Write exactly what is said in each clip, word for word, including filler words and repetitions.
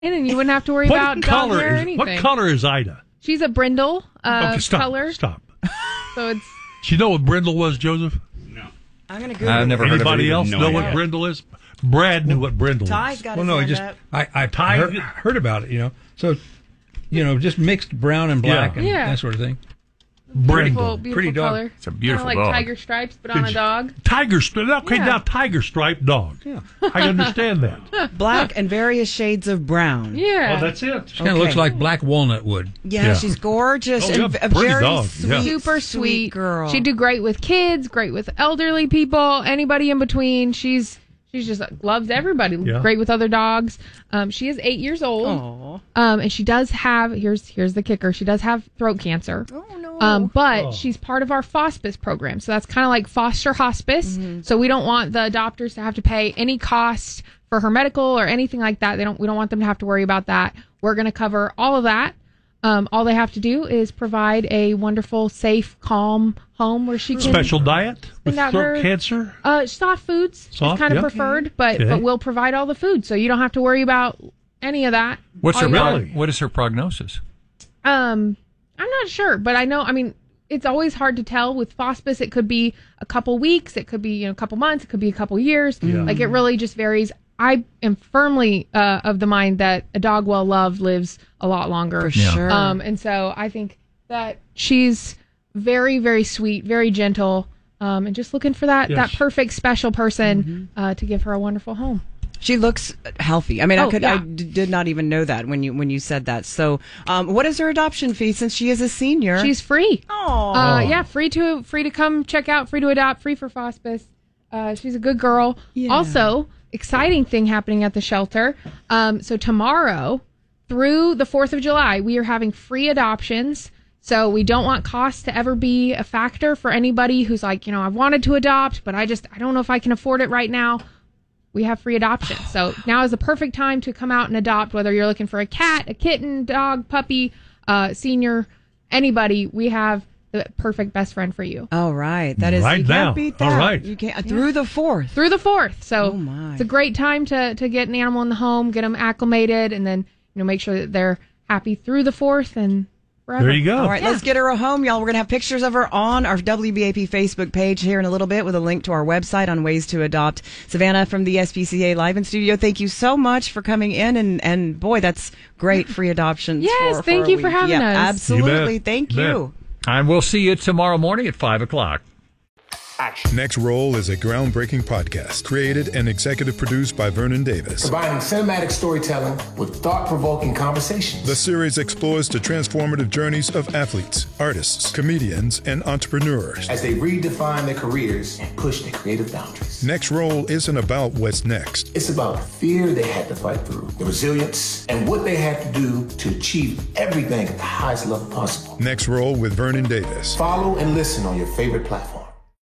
and you wouldn't have to worry what about dog color hair or is, anything. What color is Ida? She's a brindle uh, okay, stop, color. Stop. So it's. Do you know what brindle was, Joseph? No. I'm going to Google I've never it. heard of it. Anybody else No know idea. what brindle is? Brad knew what brindle Ty's is. got Well, his no, I hand just up. I I Ty- heard, heard about it. You know, so you know, just mixed brown and black Yeah. and Yeah. that sort of thing. Beautiful, Brindle. beautiful Pretty dog. color. It's a beautiful Kinda like dog. tiger stripes, but on a Good- dog. Tiger stripe. Okay, Yeah. now tiger stripe dog. Yeah. I understand that. Black and various shades of brown. Yeah. Well, that's it. She kind of Okay. looks like black walnut wood. Yeah, Yeah. she's gorgeous Oh, and yeah, a pretty very dog, sweet, yeah. super sweet girl. She'd do great with kids, great with elderly people, anybody in between. She's she's just loves everybody. Yeah. Great with other dogs. Um, she is eight years old. Aw. Um, and she does have here's here's the kicker. She does have throat cancer. Oh, no. Um, but Oh. she's part of our hospice program, so that's kind of like foster hospice. So we don't want the adopters to have to pay any cost for her medical or anything like that. They don't. We don't want them to have to worry about that. We're going to cover all of that. Um, all they have to do is provide a wonderful, safe, calm home where she can Special diet with Send out throat her- cancer? Uh, soft foods Soft, is kind of yeah. preferred, but Okay. but we'll provide all the food, so you don't have to worry about any of that. What's All her you prog- Really? What is her prognosis? Um, I'm not sure, but I know. I mean, it's always hard to tell with hospice. It could be a couple weeks, it could be you know a couple months, it could be a couple years. Yeah. Like it really just varies. I am firmly uh, of the mind that a dog well loved lives a lot longer. For Yeah. sure. Um, and so I think that she's very, very sweet, very gentle, um, and just looking for that Yes. that perfect special person uh, to give her a wonderful home. She looks healthy. I mean, I Oh, could, yeah. I d- did not even know that when you when you said that. So, um, what is her adoption fee since she is a senior? She's free. oh, Uh, yeah, free to free to come check out, free to adopt, free for hospice. Uh, she's a good girl. Yeah. Also, exciting thing happening at the shelter. Um, so tomorrow through the fourth of July, we are having free adoptions. So we don't want cost to ever be a factor for anybody who's like, you know, I've wanted to adopt, but I just I don't know if I can afford it right now. We have free adoption. So now is the perfect time to come out and adopt, whether you're looking for a cat, a kitten, dog, puppy, uh, senior, anybody. We have the perfect best friend for you all right. That is Right you now. can't beat that. All right. You can't through the fourth. through the fourth. So Oh, my. it's a great time to, to get an animal in the home, get them acclimated, and then you know make sure that they're happy through the fourth and forever. There you go. All right, let's get her a home, y'all. We're going to have pictures of her on our W B A P Facebook page here in a little bit with a link to our website on ways to adopt. Savannah from the S P C A Live in Studio, thank you so much for coming in. And, and boy, that's great free adoptions. Yes, for, thank for a you for week. having yeah, us. Absolutely. You bet. Thank You you. And we'll see you tomorrow morning at five o'clock. Next Roll is a groundbreaking podcast created and executive produced by Vernon Davis. Combining cinematic storytelling with thought-provoking conversations. The series explores the transformative journeys of athletes, artists, comedians, and entrepreneurs. As they redefine their careers and push their creative boundaries. Next Roll isn't about what's next. It's about the fear they had to fight through, the resilience, and what they had to do to achieve everything at the highest level possible. Next Roll with Vernon Davis. Follow and listen on your favorite platform.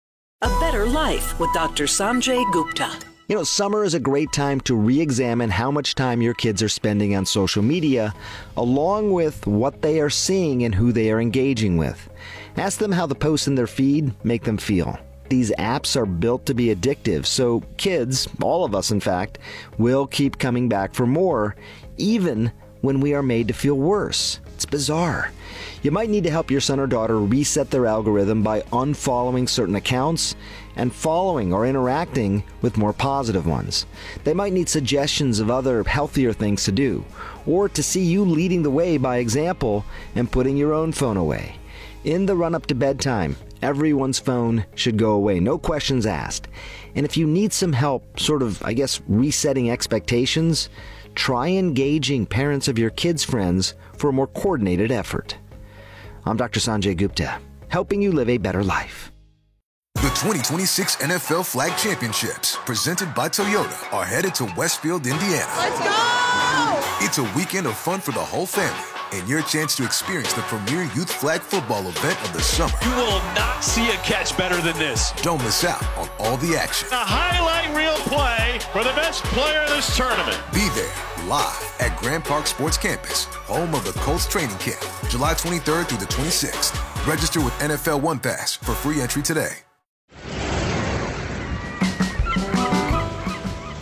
A Better Life with Doctor Sanjay Gupta. You know, summer is a great time to re-examine how much time your kids are spending on social media, along with what they are seeing and who they are engaging with. Ask them how the posts in their feed make them feel. These apps are built to be addictive, so kids, all of us in fact, will keep coming back for more, even when we are made to feel worse. It's bizarre. You might need to help your son or daughter reset their algorithm by unfollowing certain accounts and following or interacting with more positive ones. They might need suggestions of other healthier things to do, or to see you leading the way by example and putting your own phone away. In the run-up to bedtime, everyone's phone should go away, no questions asked. And if you need some help, sort of, I guess, resetting expectations, try engaging parents of your kids' friends for a more coordinated effort. I'm Doctor Sanjay Gupta, helping you live a better life. The twenty twenty-six N F L Flag Championships, presented by Toyota, are headed to Westfield, Indiana. Let's go! It's a weekend of fun for the whole family, and your chance to experience the premier youth flag football event of the summer. You will not see a catch better than this. Don't miss out on all the action. A highlight reel play for the best player in this tournament. Be there, live at Grand Park Sports Campus, home of the Colts training camp, July twenty-third through the twenty-sixth. Register with N F L One Pass for free entry today.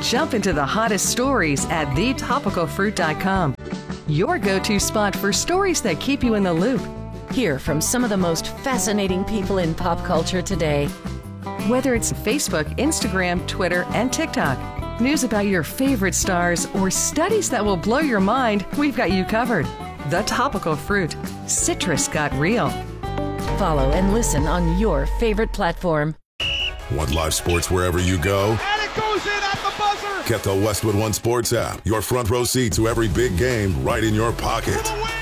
Jump into the hottest stories at the topical fruit dot com. Your go-to spot for stories that keep you in the loop. Hear from some of the most fascinating people in pop culture today. Whether it's Facebook, Instagram, Twitter, and TikTok, news about your favorite stars, or studies that will blow your mind, we've got you covered. The Topical Fruit. Citrus got real. Follow and listen on your favorite platform. Want live sports wherever you go? And it goes in at the buzzer. Get the Westwood One Sports app. Your front row seat to every big game right in your pocket.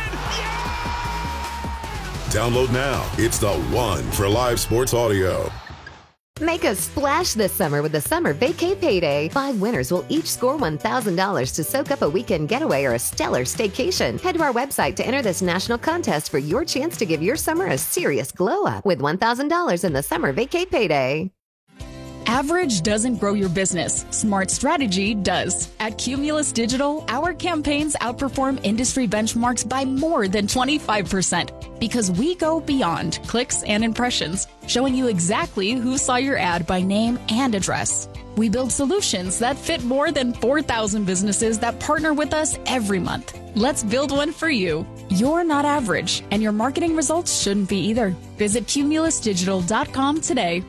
Download now. It's the one for live sports audio. Make a splash this summer with the Summer Vacay Payday. Five winners will each score one thousand dollars to soak up a weekend getaway or a stellar staycation. Head to our website to enter this national contest for your chance to give your summer a serious glow up with one thousand dollars in the Summer Vacay Payday. Average doesn't grow your business. Smart strategy does. At Cumulus Digital, our campaigns outperform industry benchmarks by more than twenty-five percent because we go beyond clicks and impressions, showing you exactly who saw your ad by name and address. We build solutions that fit more than four thousand businesses that partner with us every month. Let's build one for you. You're not average, and your marketing results shouldn't be either. Visit cumulus digital dot com today.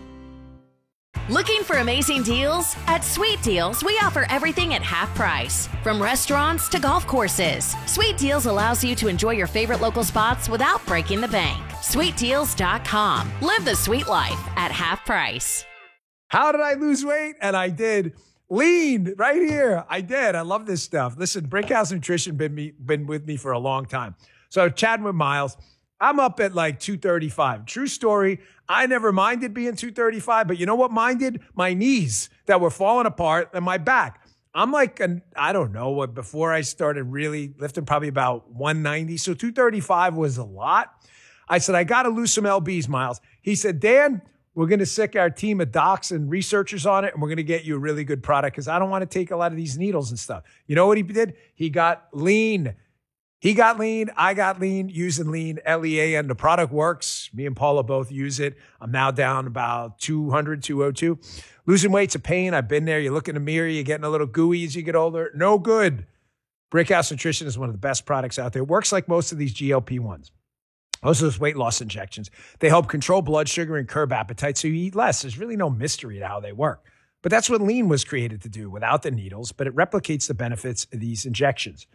Looking for amazing deals? At Sweet Deals, we offer everything at half price. From restaurants to golf courses, Sweet Deals allows you to enjoy your favorite local spots without breaking the bank. sweet deals dot com. Live the sweet life at half price. How did I lose weight? And I did. Lean right here. I did. I love this stuff. Listen, Brickhouse Nutrition been me been with me for a long time. So chatting with Miles, I'm up at like two thirty-five. True story. I never minded being two thirty-five, but you know what minded? My knees that were falling apart and my back. I'm like, an, I don't know what, before I started really lifting, probably about one ninety. So two thirty-five was a lot. I said, I got to lose some L Bs, Miles. He said, Dan, we're going to sick our team of docs and researchers on it, and we're going to get you a really good product because I don't want to take a lot of these needles and stuff. You know what he did? He got lean. He got lean. I got lean using lean, L E A, and the product works. Me and Paula both use it. I'm now down about two hundred, two oh two. Losing weight's a pain. I've been there. You look in the mirror, you're getting a little gooey as you get older. No good. Brickhouse Nutrition is one of the best products out there. It works like most of these G L P ones. Most of those weight loss injections. They help control blood sugar and curb appetite so you eat less. There's really no mystery to how they work. But that's what lean was created to do without the needles, but it replicates the benefits of these injections.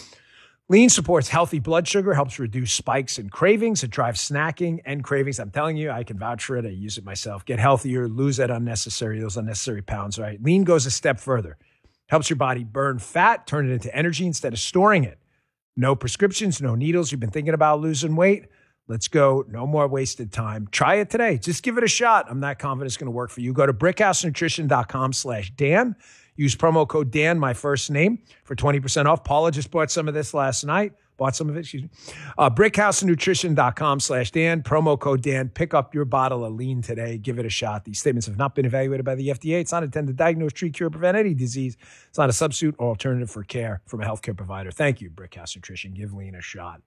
Lean supports healthy blood sugar, helps reduce spikes and cravings. It drives snacking and cravings. I'm telling you, I can vouch for it. I use it myself. Get healthier, lose that unnecessary, those unnecessary pounds, right? Lean goes a step further. Helps your body burn fat, turn it into energy instead of storing it. No prescriptions, no needles. You've been thinking about losing weight? Let's go. No more wasted time. Try it today. Just give it a shot. I'm not confident it's going to work for you. Go to brickhouse nutrition dot com slash Dan. Use promo code Dan, my first name, for twenty percent off. Paula just bought some of this last night. Bought some of it, excuse me. Uh, brickhouse nutrition dot com slash Dan. Promo code Dan. Pick up your bottle of lean today. Give it a shot. These statements have not been evaluated by the F D A. It's not intended to diagnose, treat, cure, prevent any disease. It's not a substitute or alternative for care from a healthcare provider. Thank you, Brickhouse Nutrition. Give lean a shot.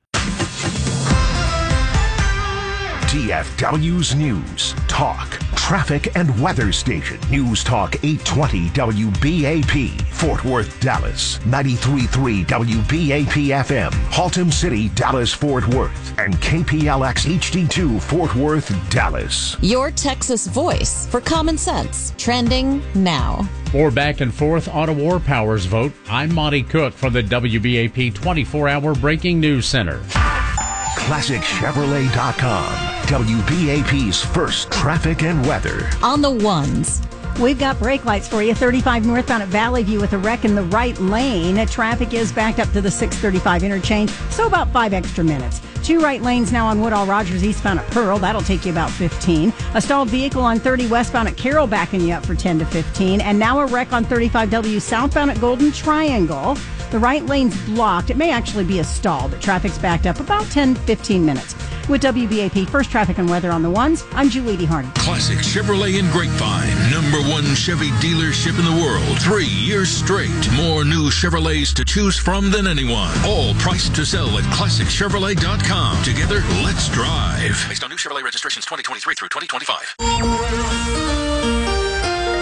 T F W's News, Talk, Traffic and Weather Station. News Talk eight twenty W B A P, Fort Worth, Dallas. ninety-three point three W B A P F M, Haltom City, Dallas, Fort Worth. And K P L X H D two, Fort Worth, Dallas. Your Texas voice for common sense. Trending now. For Back and Forth on a War Powers vote, I'm Monty Cook from the W B A P twenty-four hour Breaking News Center. classic chevrolet dot com, W B A P's first traffic and weather. On the ones. We've got brake lights for you. thirty-five northbound at Valley View with a wreck in the right lane. Traffic is backed up to the six thirty-five interchange, so about five extra minutes. Two right lanes now on Woodall Rogers eastbound at Pearl. That'll take you about fifteen. A stalled vehicle on thirty westbound at Carroll backing you up for ten to fifteen. And now a wreck on thirty-five W southbound at Golden Triangle. The right lane's blocked. It may actually be a stall, but traffic's backed up about ten, fifteen minutes. With W B A P First Traffic and Weather on the ones, I'm Julie Hardy. Classic Chevrolet in Grapevine. Number one Chevy dealership in the world. Three years straight. More new Chevrolets to choose from than anyone. All priced to sell at classic chevrolet dot com. Together, let's drive. Based on new Chevrolet registrations twenty twenty-three through twenty twenty-five.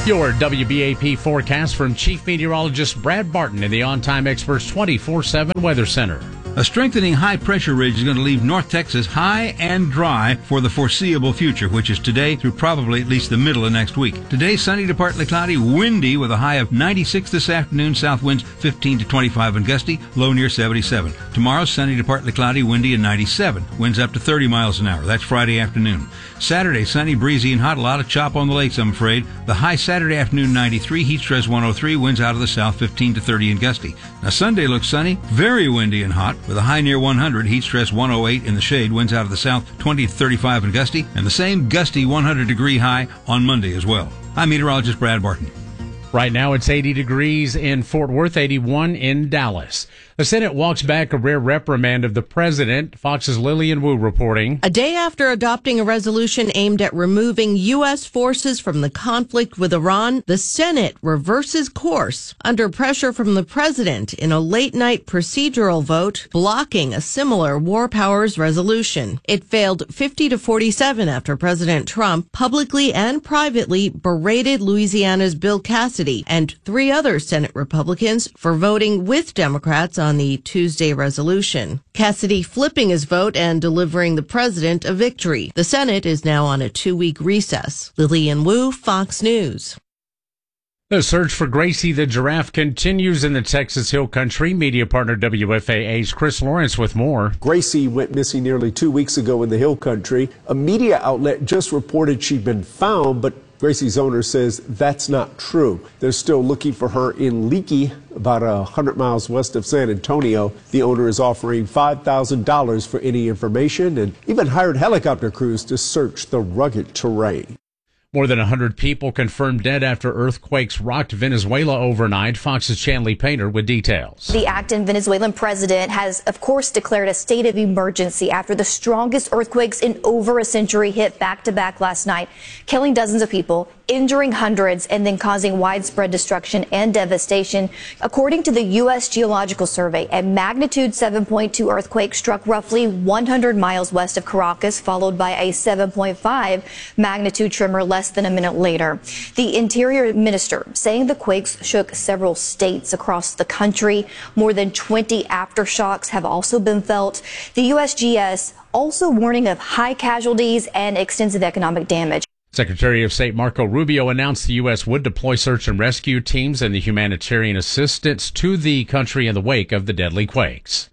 Your W B A P forecast from Chief Meteorologist Brad Barton in the On Time Experts twenty-four seven Weather Center. A strengthening high-pressure ridge is going to leave North Texas high and dry for the foreseeable future, which is today through probably at least the middle of next week. Today, sunny to partly cloudy, windy with a high of ninety-six this afternoon, south winds fifteen to twenty-five and gusty, low near seventy-seven. Tomorrow, sunny to partly cloudy, windy and ninety-seven, winds up to thirty miles an hour. That's Friday afternoon. Saturday, sunny, breezy, and hot, a lot of chop on the lakes, I'm afraid. The high Saturday afternoon, ninety-three, heat stress one oh three, winds out of the south fifteen to thirty and gusty. Now, Sunday looks sunny, very windy and hot, with a high near one hundred, heat stress one oh eight in the shade, winds out of the south twenty to thirty-five and gusty, and the same gusty one hundred degree high on Monday as well. I'm meteorologist Brad Barton. Right now it's eighty degrees in Fort Worth, eighty-one in Dallas. The Senate walks back a rare reprimand of the president. Fox's Lillian Wu reporting. A day after adopting a resolution aimed at removing U S forces from the conflict with Iran, the Senate reverses course under pressure from the president in a late-night procedural vote blocking a similar war powers resolution. It failed fifty to forty-seven after President Trump publicly and privately berated Louisiana's Bill Cassidy and three other Senate Republicans for voting with Democrats on the Tuesday resolution. Cassidy flipping his vote and delivering the president a victory. The Senate is now on a two-week recess. Lillian Wu, Fox News. The search for Gracie the giraffe continues in the Texas Hill Country. Media partner W F A A's Chris Lawrence with more. Gracie went missing nearly two weeks ago in the Hill Country. A media outlet just reported she'd been found, but Gracie's owner says that's not true. They're still looking for her in Leakey, about one hundred miles west of San Antonio. The owner is offering five thousand dollars for any information and even hired helicopter crews to search the rugged terrain. More than one hundred people confirmed dead after earthquakes rocked Venezuela overnight. Fox's Chanley Painter with details. The acting Venezuelan president has, of course, declared a state of emergency after the strongest earthquakes in over a century hit back-to-back last night, killing dozens of people, injuring hundreds, and then causing widespread destruction and devastation. According to the U S Geological Survey, a magnitude seven point two earthquake struck roughly one hundred miles west of Caracas, followed by a seven point five magnitude tremor less than a minute later. The Interior Minister saying the quakes shook several states across the country. More than twenty aftershocks have also been felt. The U S G S also warning of high casualties and extensive economic damage. Secretary of State Marco Rubio announced the U S would deploy search and rescue teams and the humanitarian assistance to the country in the wake of the deadly quakes.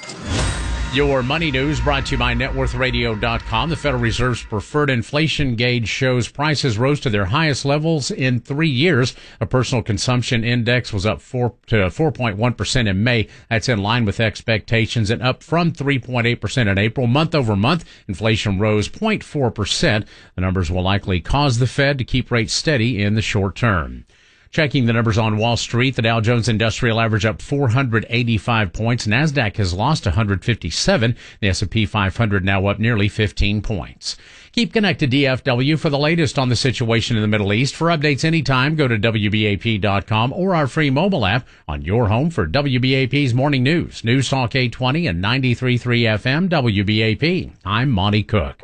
Your money news brought to you by net worth radio dot com. The Federal Reserve's preferred inflation gauge shows prices rose to their highest levels in three years. A personal consumption index was up four to four point one percent in May. That's in line with expectations and up from three point eight percent in April. Month over month, inflation rose zero point four percent. The numbers will likely cause the Fed to keep rates steady in the short term. Checking the numbers on Wall Street, the Dow Jones Industrial Average up four hundred eighty-five points. NASDAQ has lost one hundred fifty-seven. The S and P five hundred now up nearly fifteen points. Keep connected to D F W for the latest on the situation in the Middle East. For updates anytime, go to W B A P dot com or our free mobile app on your home for W B A P's Morning News. News Talk eight twenty and ninety-three point three F M W B A P. I'm Monty Cook.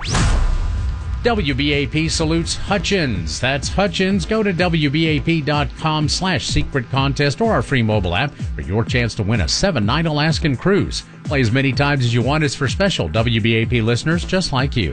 W B A P salutes Hutchins. That's Hutchins. Go to W B A P dot com slash secret contest or our free mobile app for your chance to win a seven-night Alaskan cruise. Play as many times as you want. It's for special W B A P listeners just like you.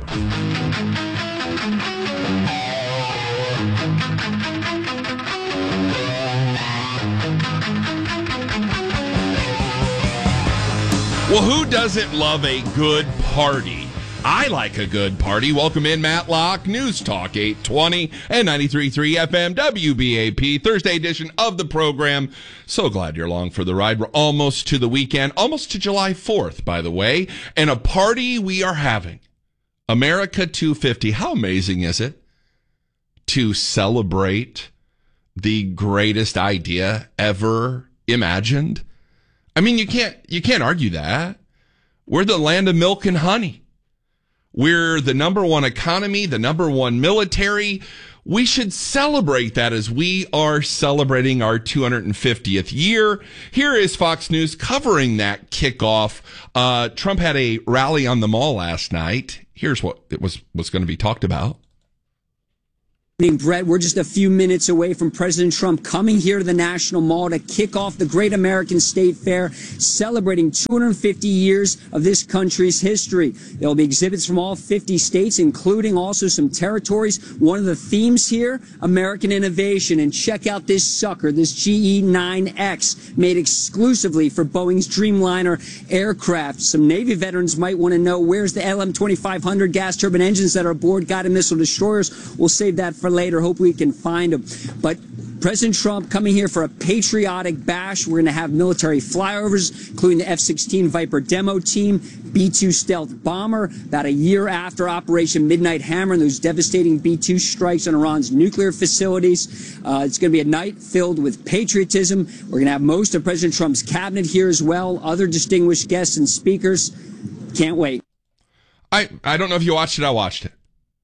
Well, who doesn't love a good party? I like a good party. Welcome in, Matt Locke, News Talk eight twenty and ninety-three point three F M, W B A P, Thursday edition of the program. So glad you're along for the ride. We're almost to the weekend, almost to July fourth, by the way, and a party we are having. America two fifty. How amazing is it to celebrate the greatest idea ever imagined? I mean, you can't, you can't argue that. We're the land of milk and honey. We're the number one economy, the number one military. We should celebrate that as we are celebrating our two hundred fiftieth year. Here is Fox News covering that kickoff. Uh, Trump had a rally on the Mall last night. Here's what it was, was going to be talked about. Brett, we're just a few minutes away from President Trump coming here to the National Mall to kick off the Great American State Fair, celebrating two hundred fifty years of this country's history. There will be exhibits from all fifty states, including also some territories. One of the themes here, American innovation. And check out this sucker, this G E nine X, made exclusively for Boeing's Dreamliner aircraft. Some Navy veterans might want to know, where's the L M twenty-five hundred gas turbine engines that are aboard guided missile destroyers? We'll save that for later. Hope we can find them. But President Trump coming here for a patriotic bash. We're going to have military flyovers, including the F sixteen Viper demo team, B two stealth bomber, about a year after Operation Midnight Hammer and those devastating B two strikes on Iran's nuclear facilities. Uh, it's going to be a night filled with patriotism. We're going to have most of President Trump's cabinet here as well, other distinguished guests and speakers. Can't wait. I, I don't know if you watched it. I watched it.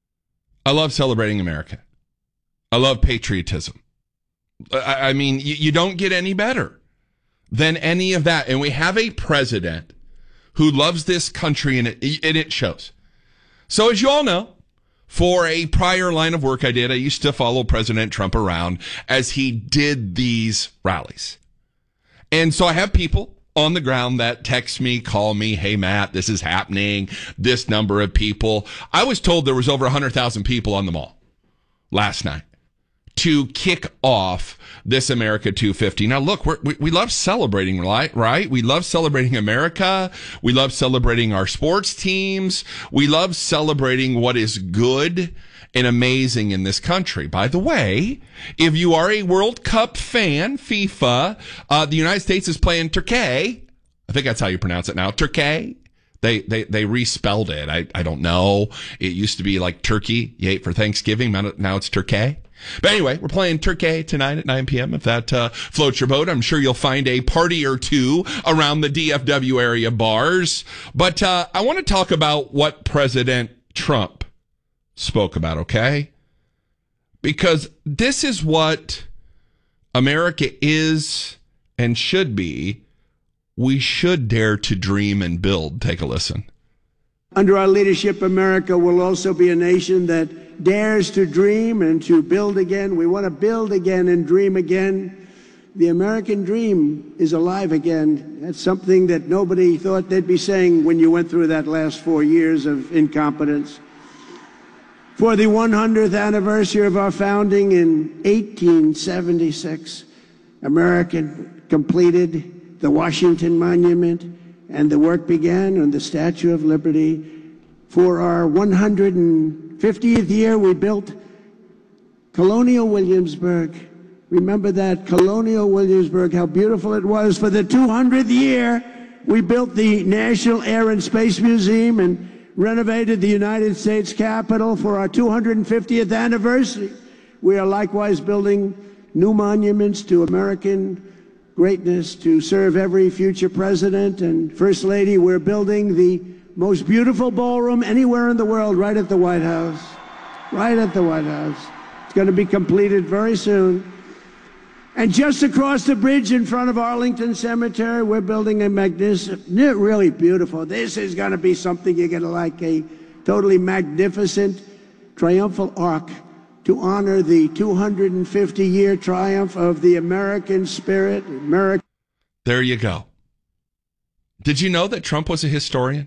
I love celebrating America. I love patriotism. I, I mean, you, you don't get any better than any of that. And we have a president who loves this country, and it, and it shows. So as you all know, for a prior line of work I did, I used to follow President Trump around as he did these rallies. And so I have people on the ground that text me, call me, hey, Matt, this is happening, this number of people. I was told there was over one hundred thousand people on the mall last night to kick off this America two fifty. Now, look, we're, we we love celebrating, right? Right? We love celebrating America. We love celebrating our sports teams. We love celebrating what is good and amazing in this country. By the way, if you are a World Cup fan, FIFA, uh, the United States is playing Turkey. I think that's how you pronounce it now. Turkey. They, they, they respelled it. I, I don't know. It used to be like turkey you ate for Thanksgiving. Now it's Turkey. But anyway, we're playing Turkey tonight at nine p.m. If that uh, floats your boat, I'm sure you'll find a party or two around the D F W area bars. But uh, I want to talk about what President Trump spoke about, okay? Because this is what America is and should be. We should dare to dream and build. Take a listen. Under our leadership, America will also be a nation that dares to dream and to build again. We want to build again and dream again. The American dream is alive again. That's something that nobody thought they'd be saying when you went through that last four years of incompetence. For the one hundredth anniversary of our founding in eighteen seventy-six, America completed the Washington Monument, and the work began on the Statue of Liberty. For our one hundred fiftieth year, we built Colonial Williamsburg. Remember that, Colonial Williamsburg, how beautiful it was. For the two hundredth year, we built the National Air and Space Museum and renovated the United States Capitol. For our two hundred fiftieth anniversary, we are likewise building new monuments to American greatness to serve every future president and first lady. We're building the most beautiful ballroom anywhere in the world right at the White House. Right at the White House. It's going to be completed very soon. And just across the bridge in front of Arlington Cemetery, we're building a magnificent, really beautiful. This is going to be something you're going to like, a totally magnificent triumphal arch to honor the two hundred fifty year triumph of the American spirit. America. There you go. Did you know that Trump was a historian?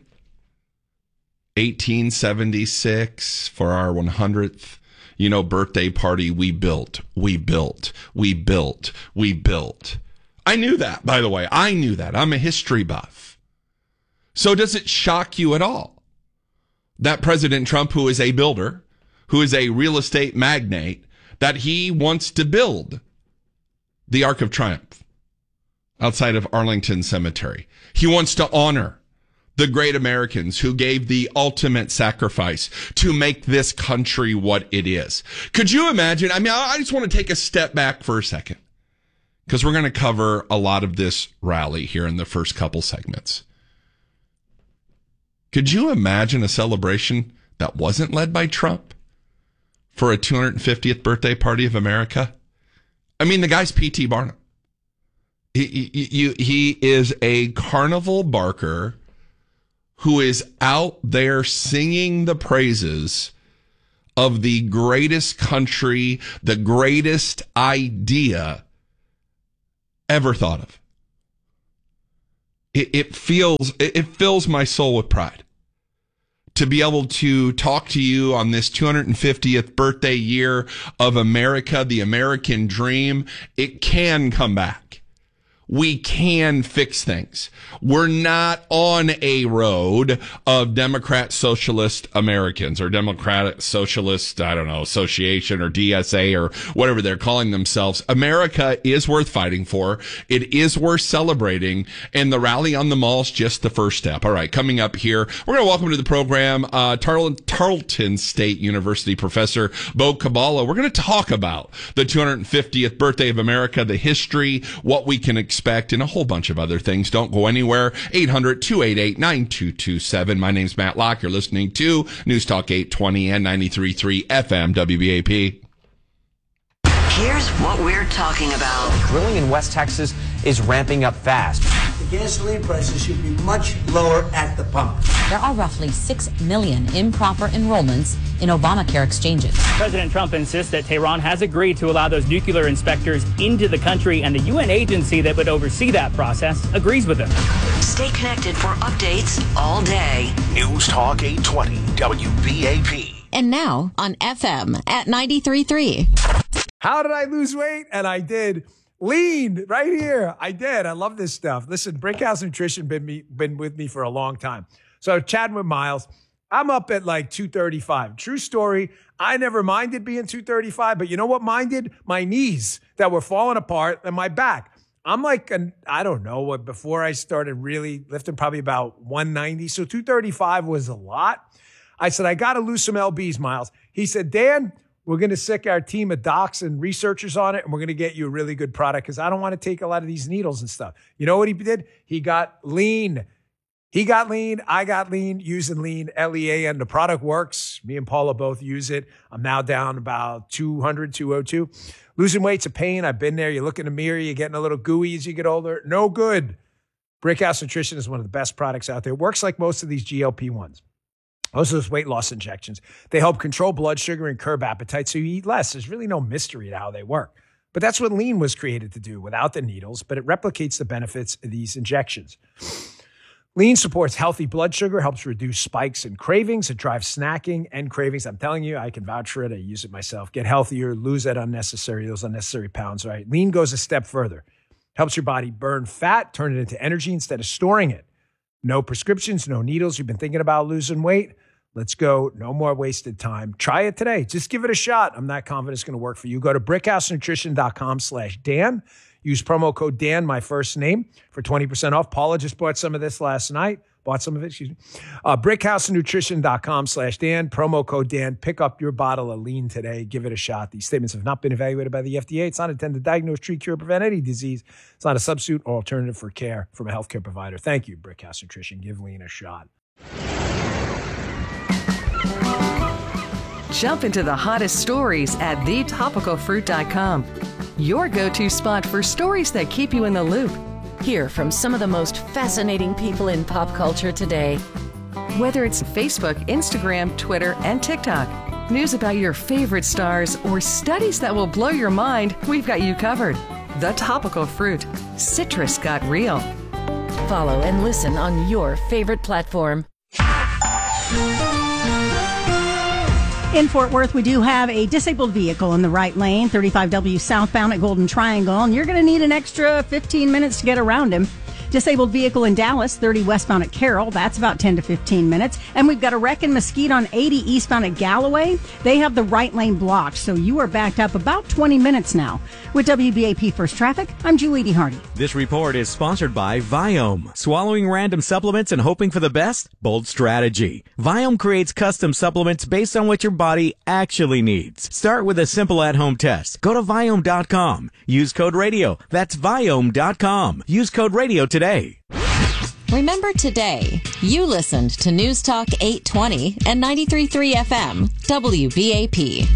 eighteen seventy-six, for our one hundredth, you know, birthday party, we built, we built, we built, we built. I knew that, by the way. I knew that. I'm a history buff. So does it shock you at all that President Trump, who is a builder, who is a real estate magnate, that he wants to build the Arc of Triumph outside of Arlington Cemetery? He wants to honor the great Americans who gave the ultimate sacrifice to make this country what it is. Could you imagine? I mean, I just want to take a step back for a second, because we're going to cover a lot of this rally here in the first couple segments. Could you imagine a celebration that wasn't led by Trump for a two hundred fiftieth birthday party of America? I mean, the guy's P T Barnum. He, he, he is a carnival barker who is out there singing the praises of the greatest country, the greatest idea ever thought of. It, it feels, it, it fills my soul with pride to be able to talk to you on this two hundred fiftieth birthday year of America, the American dream. It can come back. We can fix things. We're not on a road of Democrat Socialist Americans or Democratic Socialist, I don't know, Association or D S A or whatever they're calling themselves. America is worth fighting for. It is worth celebrating. And the rally on the mall is just the first step. All right, coming up here, we're going to welcome to the program uh, Tarleton, Tarleton State University professor Beau Caballa. We're going to talk about the two hundred fiftieth birthday of America, the history, what we can expect. Expect and a whole bunch of other things. Don't go anywhere. eight hundred, two eight eight, nine two two seven. My name's Matt Locke. You're listening to News Talk eight twenty and ninety-three point three F M W B A P. Here's what we're talking about. Drilling in West Texas is ramping up fast. The gasoline prices should be much lower at the pump. There are roughly six million improper enrollments in Obamacare exchanges. President Trump insists that Tehran has agreed to allow those nuclear inspectors into the country, and the U N agency that would oversee that process agrees with him. Stay connected for updates all day. News Talk eight twenty W B A P. And now on F M at ninety-three point three. How did I lose weight? And I did. Lean right here. I did. I love this stuff. Listen, Brickhouse Nutrition been me been with me for a long time. So chatting with Miles, I'm up at like two thirty-five. True story. I never minded being two thirty-five, but you know what minded? My knees that were falling apart and my back. I'm like, an, I don't know what, before I started really lifting, probably about one ninety. So two thirty-five was a lot. I said, I got to lose some L Bs, Miles. He said, Dan, we're going to sick our team of docs and researchers on it, and we're going to get you a really good product because I don't want to take a lot of these needles and stuff. You know what he did? He got lean. He got lean. I got lean using lean, L E A, and the product works. Me and Paula both use it. I'm now down about two hundred, two oh two. Losing weight's a pain. I've been there. You look in the mirror, you're getting a little gooey as you get older. No good. Brickhouse Nutrition is one of the best products out there. It works like most of these G L P ones. Most of those weight loss injections, they help control blood sugar and curb appetite so you eat less. There's really no mystery to how they work. But that's what lean was created to do without the needles, but it replicates the benefits of these injections. Lean supports healthy blood sugar, helps reduce spikes and cravings. It drives snacking and cravings. I'm telling you, I can vouch for it. I use it myself. Get healthier, lose that unnecessary, those unnecessary pounds, right? Lean goes a step further. Helps your body burn fat, turn it into energy instead of storing it. No prescriptions, no needles. You've been thinking about losing weight? Let's go. No more wasted time. Try it today. Just give it a shot. I'm not confident it's going to work for you. Go to brickhousenutrition.com slash Dan. Use promo code Dan, my first name, for twenty percent off. Paula just bought some of this last night. Bought some of it, excuse me. Uh, brickhousenutrition.com slash Dan. Promo code Dan. Pick up your bottle of lean today. Give it a shot. These statements have not been evaluated by the F D A. It's not intended to diagnose, treat, cure, prevent any disease. It's not a substitute or alternative for care from a healthcare provider. Thank you, Brickhouse Nutrition. Give lean a shot. Jump into the hottest stories at the topical fruit dot com. Your go-to spot for stories that keep you in the loop. Hear from some of the most fascinating people in pop culture today. Whether it's Facebook, Instagram, Twitter, and TikTok, news about your favorite stars, or studies that will blow your mind, we've got you covered. The Topical Fruit. Citrus got real. Follow and listen on your favorite platform. In Fort Worth, we do have a disabled vehicle in the right lane, thirty-five W southbound at Golden Triangle, and you're going to need an extra fifteen minutes to get around him. Disabled vehicle in Dallas, thirty westbound at Carroll. That's about ten to fifteen minutes. And we've got a wreck in Mesquite on eighty eastbound at Galloway. They have the right lane blocked, so you are backed up about twenty minutes now. With W B A P First Traffic, I'm Julie D. Hardy. This report is sponsored by Viome. Swallowing random supplements and hoping for the best? Bold strategy. Viome creates custom supplements based on what your body actually needs. Start with a simple at-home test. Go to Viome dot com. Use code radio. That's Viome dot com. Use code radio today. Remember today, you listened to News Talk eight twenty and ninety-three point three F M, W B A P.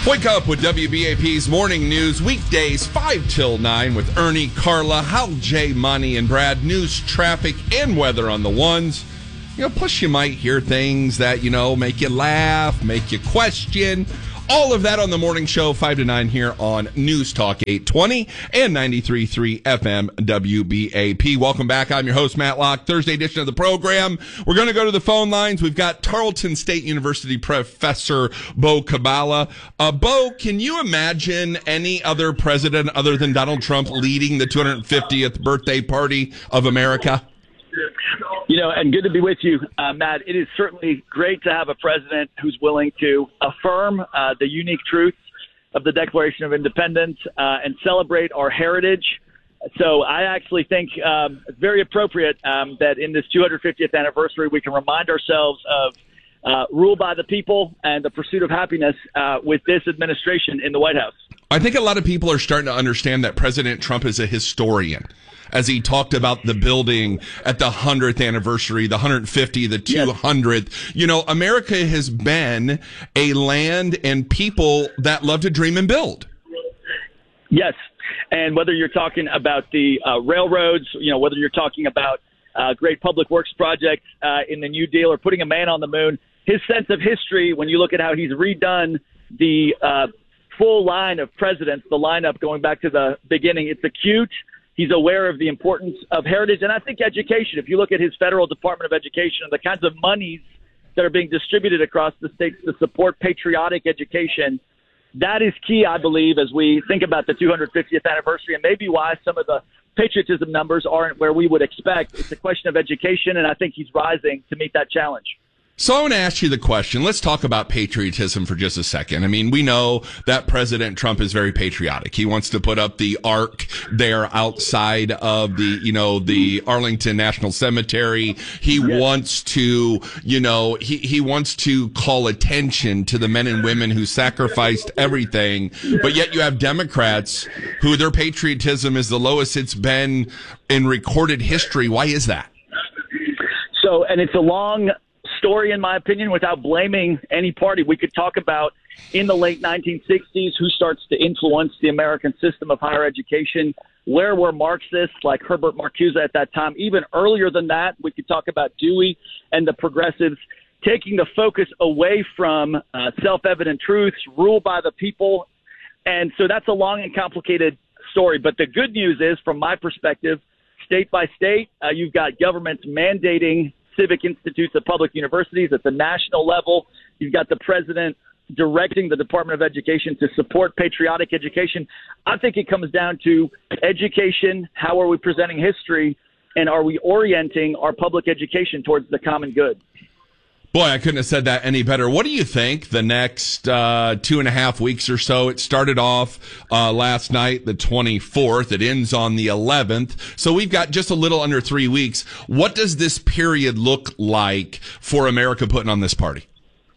Wake up with W B A P's Morning News, weekdays five till nine with Ernie, Carla, Hal, Jay, Monty, and Brad. News, traffic, and weather on the ones. You know, plus you might hear things that, you know, make you laugh, make you question. All of that on the morning show, five to nine here on News Talk eight twenty and ninety-three point three F M W B A P. Welcome back. I'm your host, Matt Locke. Thursday edition of the program. We're going to go to the phone lines. We've got Tarleton State University professor Beau Kabala. Uh, Beau, can you imagine any other president other than Donald Trump leading the two hundred fiftieth birthday party of America? You know, and good to be with you, uh, Matt. It is certainly great to have a president who's willing to affirm uh, the unique truths of the Declaration of Independence uh, and celebrate our heritage. So I actually think um, it's very appropriate um, that in this two hundred fiftieth anniversary, we can remind ourselves of uh, rule by the people and the pursuit of happiness uh, with this administration in the White House. I think a lot of people are starting to understand that President Trump is a historian, as he talked about the building at the hundredth anniversary, the one hundred fiftieth, the two hundredth. Yes. You know, America has been a land and people that love to dream and build. Yes. And whether you're talking about the uh, railroads, you know, whether you're talking about uh, great public works projects uh, in the New Deal or putting a man on the moon, his sense of history, when you look at how he's redone the uh, full line of presidents, the lineup going back to the beginning, it's acute. He's aware of the importance of heritage. And I think education, if you look at his federal Department of Education and the kinds of monies that are being distributed across the states to support patriotic education, that is key, I believe, as we think about the two hundred fiftieth anniversary and maybe why some of the patriotism numbers aren't where we would expect. It's a question of education, and I think he's rising to meet that challenge. So I want to ask you the question. Let's talk about patriotism for just a second. I mean, we know that President Trump is very patriotic. He wants to put up the Ark there outside of the, you know, the Arlington National Cemetery. He yes. wants to, you know, he, he wants to call attention to the men and women who sacrificed everything. But yet you have Democrats who their patriotism is the lowest it's been in recorded history. Why is that? So, and it's a long story, in my opinion, without blaming any party. We could talk about in the late nineteen sixties who starts to influence the American system of higher education. Where were Marxists like Herbert Marcuse at that time? Even earlier than that, we could talk about Dewey and the progressives taking the focus away from uh, self-evident truths, rule by the people. And so that's a long and complicated story. But the good news is, from my perspective, state by state, uh, you've got governments mandating civic institutes at public universities at the national level. You've got the president directing the Department of Education to support patriotic education. I think it comes down to education. How are we presenting history? And are we orienting our public education towards the common good? Boy, I couldn't have said that any better. What do you think the next uh, two and a half weeks or so? It started off uh, last night, the twenty-fourth. It ends on the eleventh. So we've got just a little under three weeks. What does this period look like for America putting on this party?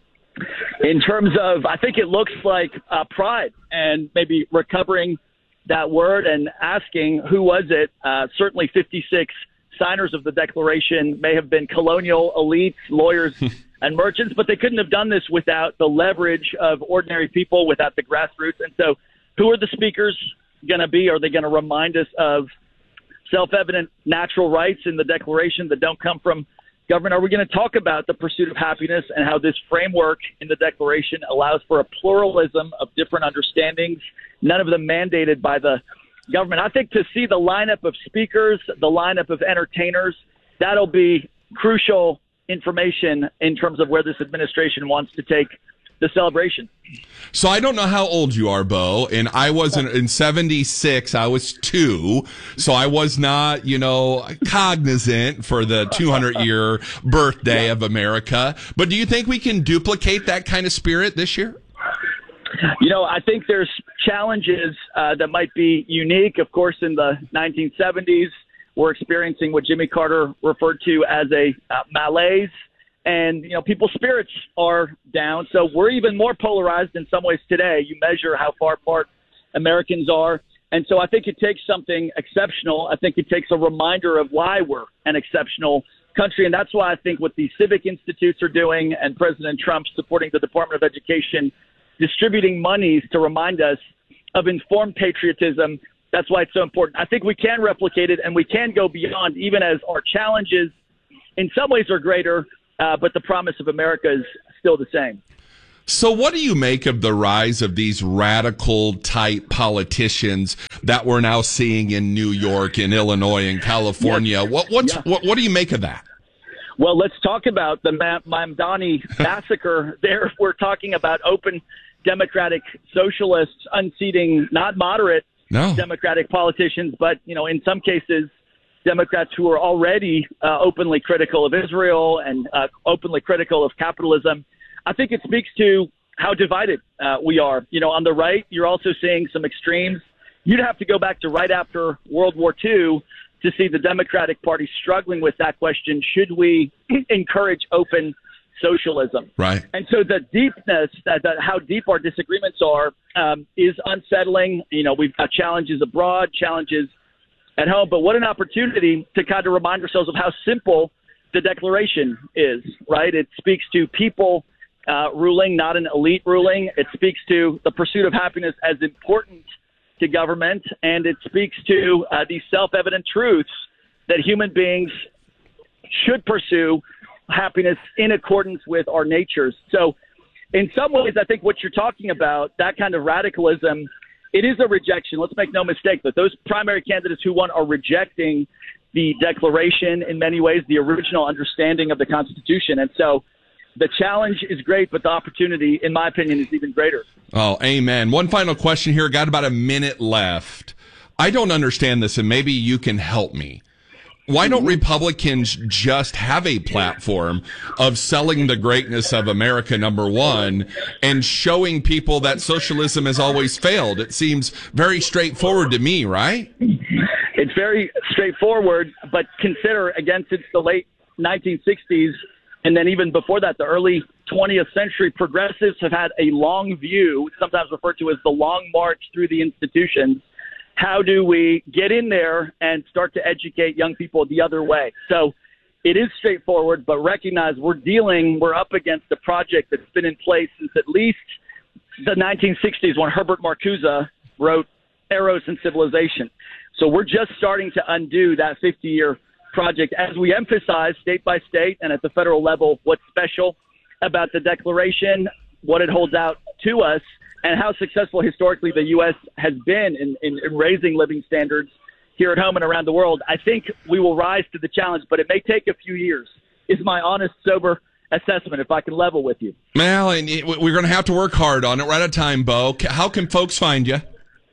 In terms of, I think it looks like uh, pride and maybe recovering that word and asking who was it. Uh, certainly fifty-six signers of the Declaration may have been colonial elites, lawyers, and merchants, but they couldn't have done this without the leverage of ordinary people, without the grassroots. And so who are the speakers going to be? Are they going to remind us of self-evident natural rights in the Declaration that don't come from government? Are we going to talk about the pursuit of happiness and how this framework in the Declaration allows for a pluralism of different understandings, none of them mandated by the government? I think to see the lineup of speakers, the lineup of entertainers, that'll be crucial information in terms of where this administration wants to take the celebration. So I don't know how old you are, Beau, and I wasn't in seventy-six. I was two, so I was not, you know, cognizant for the two hundred year birthday of America. But do you think we can duplicate that kind of spirit this year? You know, I think there's challenges uh, that might be unique. Of course, in the nineteen seventies, we're experiencing what Jimmy Carter referred to as a uh, malaise. And, you know, people's spirits are down. So we're even more polarized in some ways today. You measure how far apart Americans are. And so I think it takes something exceptional. I think it takes a reminder of why we're an exceptional country. And that's why I think what the civic institutes are doing and President Trump supporting the Department of Education distributing monies to remind us of informed patriotism. That's why it's so important. I think we can replicate it, and we can go beyond, even as our challenges in some ways are greater, uh, but the promise of America is still the same. So what do you make of the rise of these radical type politicians that we're now seeing in New York, in Illinois, in California? Yes. What what's, yeah. what what do you make of that? Well, let's talk about the Mamdani massacre. There, we're talking about open Democratic socialists unseating not moderate no. Democratic politicians, but you know, in some cases, Democrats who are already uh, openly critical of Israel and uh, openly critical of capitalism. I think it speaks to how divided uh, we are. You know, on the right, you're also seeing some extremes. You'd have to go back to right after World War Two to see the Democratic Party struggling with that question. Should we encourage open socialism? Right. And so the deepness, that, that how deep our disagreements are, um, is unsettling. You know, we've got challenges abroad, challenges at home, but what an opportunity to kind of remind ourselves of how simple the Declaration is, right? It speaks to people Uh, ruling, not an elite ruling. It speaks to the pursuit of happiness as important to government, and it speaks to uh, these self-evident truths that human beings should pursue happiness in accordance with our natures. So in some ways, I think what you're talking about, that kind of radicalism, it is a rejection. Let's make no mistake that those primary candidates who won are rejecting the Declaration in many ways, the original understanding of the Constitution. And so the challenge is great, but the opportunity, in my opinion, is even greater. Oh, amen. One final question here. Got about a minute left. I don't understand this, and maybe you can help me. Why don't Republicans just have a platform of selling the greatness of America, number one, and showing people that socialism has always failed? It seems very straightforward to me, right? It's very straightforward, but consider, again, since the late nineteen sixties, and then even before that, the early twentieth century, progressives have had a long view, sometimes referred to as the long march through the institutions. How do we get in there and start to educate young people the other way? So it is straightforward, but recognize we're dealing, we're up against a project that's been in place since at least the nineteen sixties when Herbert Marcuse wrote Eros and Civilization. So we're just starting to undo that fifty-year project as we emphasize state by state and at the federal level what's special about the Declaration, what it holds out to us, and how successful historically the U S has been in, in, in raising living standards here at home and around the world. I think we will rise to the challenge, but it may take a few years, is my honest, sober assessment, if I can level with you. Well, and we're going to have to work hard on it. We're out of time, Bo. How can folks find you?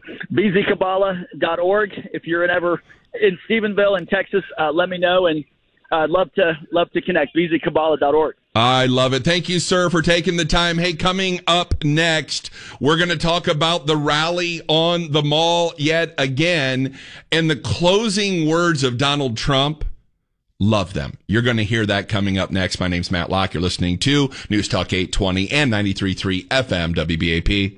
B Z Kabbalah dot org. If you're in ever in Stephenville in Texas, uh, let me know, and I'd love to love to connect. B Z Kabbalah dot org. I love it. Thank you, sir, for taking the time. Hey, coming up next, we're going to talk about the rally on the Mall yet again and the closing words of Donald Trump. Love them. You're going to hear that coming up next. My name's Matt Locke. You're listening to News Talk eight twenty and ninety-three point three F M W B A P.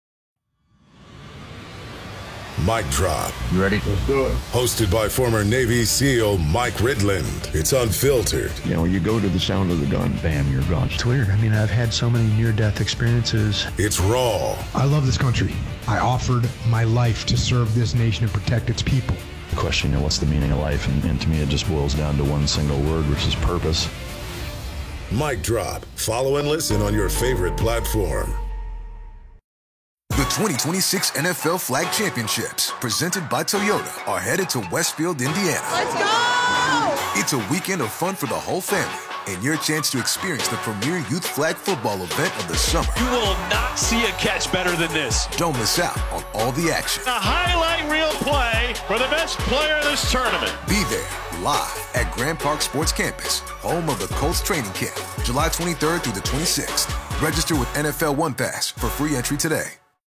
Mic Drop. You ready? Let's do it. Hosted by former Navy SEAL Mike Ridland. It's unfiltered. You know, you go to the sound of the gun, bam, you're gone. It's weird. I mean, I've had so many near-death experiences. It's raw. I love this country. I offered my life to serve this nation and protect its people. The question, you know, what's the meaning of life? And, and to me, it just boils down to one single word, which is purpose. Mic Drop. Follow and listen on your favorite platform. The twenty twenty-six N F L Flag Championships, presented by Toyota, are headed to Westfield, Indiana. Let's go! It's a weekend of fun for the whole family, and your chance to experience the premier youth flag football event of the summer. You will not see a catch better than this. Don't miss out on all the action. A highlight reel play for the best player of this tournament. Be there, live at Grand Park Sports Campus, home of the Colts training camp, July twenty-third through the twenty-sixth. Register with N F L One Pass for free entry today.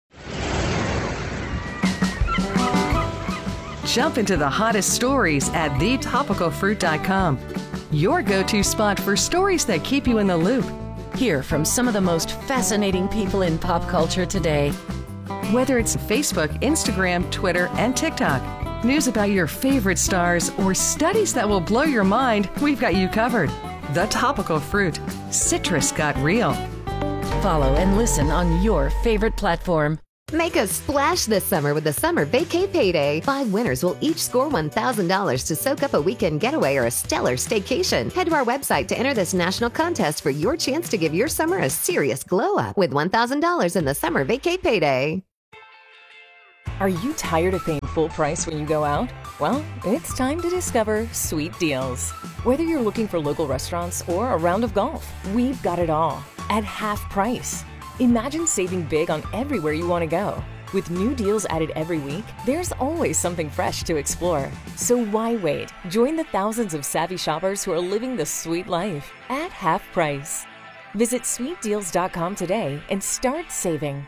Jump into the hottest stories at the topical fruit dot com. Your go-to spot for stories that keep you in the loop. Hear from some of the most fascinating people in pop culture today. Whether it's Facebook, Instagram, Twitter, and TikTok, news about your favorite stars, or studies that will blow your mind, we've got you covered. The Topical Fruit. Citrus got real. Follow and listen on your favorite platform. Make a splash this summer with the Summer Vacay Payday. Five winners will each score one thousand dollars to soak up a weekend getaway or a stellar staycation. Head to our website to enter this national contest for your chance to give your summer a serious glow-up with one thousand dollars in the Summer Vacay Payday. Are you tired of paying full price when you go out? Well, it's time to discover Sweet Deals. Whether you're looking for local restaurants or a round of golf, we've got it all at half price. Imagine saving big on everywhere you want to go. With new deals added every week, there's always something fresh to explore. So why wait? Join the thousands of savvy shoppers who are living the sweet life at half price. Visit sweet deals dot com today and start saving.